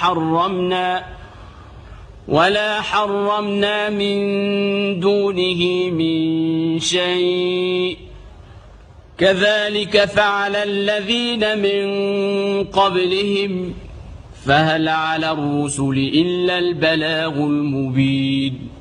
حرمنا من دونه من شيء كذلك فعل الذين من قبلهم فهل على الرسل إلا البلاغ المبين